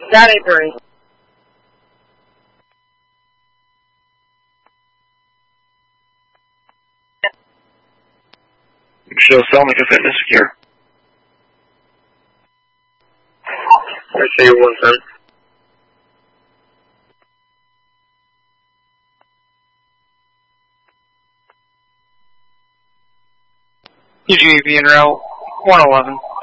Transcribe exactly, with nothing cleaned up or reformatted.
That ain't three. Show Selmica Fitness secure. I see you one ten. U G A V en route one eleven.